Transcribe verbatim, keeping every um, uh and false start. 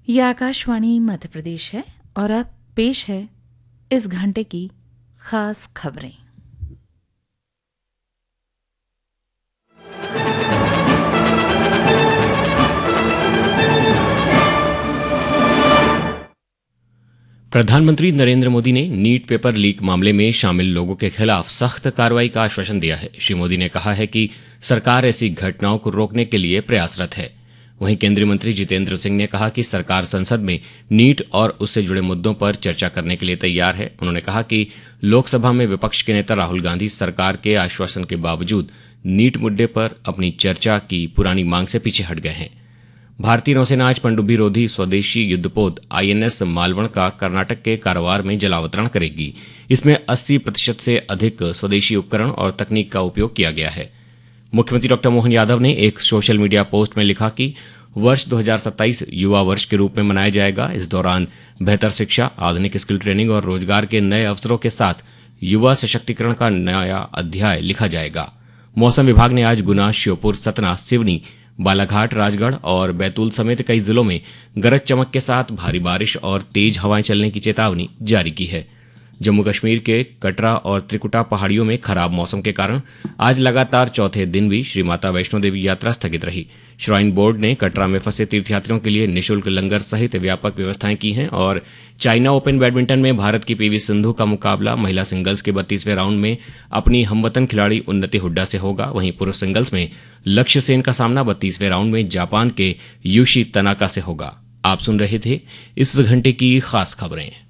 ये आकाशवाणी मध्य प्रदेश है और अब पेश है इस घंटे की खास खबरें। प्रधानमंत्री नरेंद्र मोदी ने नीट पेपर लीक मामले में शामिल लोगों के खिलाफ सख्त कार्रवाई का आश्वासन दिया है। श्री मोदी ने कहा है कि सरकार ऐसी घटनाओं को रोकने के लिए प्रयासरत है। वहीं केंद्रीय मंत्री जितेंद्र सिंह ने कहा कि सरकार संसद में नीट और उससे जुड़े मुद्दों पर चर्चा करने के लिए तैयार है। उन्होंने कहा कि लोकसभा में विपक्ष के नेता राहुल गांधी सरकार के आश्वासन के बावजूद नीट मुद्दे पर अपनी चर्चा की पुरानी मांग से पीछे हट गए हैं। भारतीय नौसेना आज पनडुब्बी रोधी स्वदेशी युद्धपोत आईएनएस मालवण का कर्नाटक के कारवार में जलावतरण करेगी। इसमें अस्सी प्रतिशत से अधिक स्वदेशी उपकरण और तकनीक का उपयोग किया गया है। मुख्यमंत्री डॉक्टर मोहन यादव ने एक सोशल मीडिया पोस्ट में लिखा कि वर्ष दो हज़ार सत्ताईस युवा वर्ष के रूप में मनाया जाएगा। इस दौरान बेहतर शिक्षा, आधुनिक स्किल ट्रेनिंग और रोजगार के नए अवसरों के साथ युवा सशक्तिकरण का नया अध्याय लिखा जाएगा। मौसम विभाग ने आज गुना, श्योपुर, सतना, सिवनी, बालाघाट, राजगढ़ और बैतूल समेत कई जिलों में गरज चमक के साथ भारी बारिश और तेज हवाएं चलने की चेतावनी जारी की है। जम्मू कश्मीर के कटरा और त्रिकुटा पहाड़ियों में खराब मौसम के कारण आज लगातार चौथे दिन भी श्री माता वैष्णो देवी यात्रा स्थगित रही। श्राइन बोर्ड ने कटरा में फंसे तीर्थयात्रियों के लिए निःशुल्क लंगर सहित व्यापक व्यवस्थाएं की हैं। और चाइना ओपन बैडमिंटन में भारत की पीवी सिंधु का मुकाबला महिला सिंगल्स के बत्तीसवें राउंड में अपनी हमवतन खिलाड़ी उन्नति हुड्डा से होगा। वहीं पुरुष सिंगल्स में लक्ष्य सेन का सामना बत्तीसवें राउंड में जापान के यूशी तनाका से होगा। आप सुन रहे थे इस घंटे की खास खबरें।